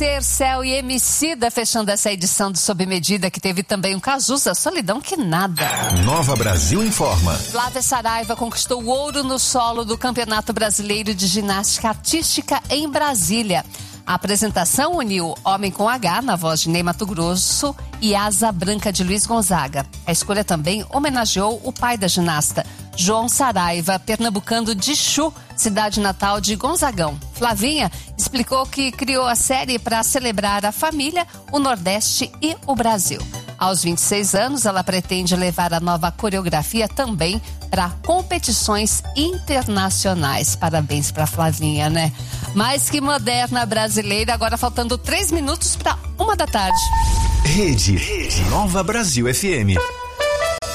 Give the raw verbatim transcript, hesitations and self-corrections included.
Tercel e Emicida fechando essa edição de Sob Medida, que teve também um Cazuza, Solidão que Nada. Nova Brasil informa. Flávia Saraiva conquistou ouro no solo do Campeonato Brasileiro de Ginástica Artística em Brasília. A apresentação uniu Homem com H, na voz de Ney Matogrosso, e Asa Branca de Luiz Gonzaga. A escolha também homenageou o pai da ginasta, João Saraiva, pernambucano de Chu, cidade natal de Gonzagão. Flavinha explicou que criou a série para celebrar a família, o Nordeste e o Brasil. Aos vinte e seis anos, ela pretende levar a nova coreografia também para competições internacionais. Parabéns para Flavinha, né? Mais que moderna brasileira, agora faltando três minutos para uma da tarde. Rede, Rede Nova Brasil F M.